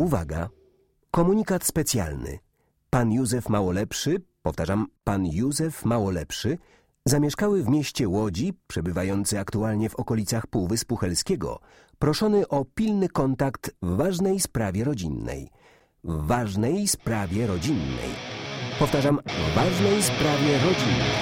Uwaga! Komunikat specjalny. Pan Józef Małolepszy, powtarzam, pan Józef Małolepszy, zamieszkały w mieście Łodzi, przebywający aktualnie w okolicach Półwyspu Helskiego, proszony o pilny kontakt w ważnej sprawie rodzinnej. W ważnej sprawie rodzinnej. Powtarzam, w ważnej sprawie rodzinnej.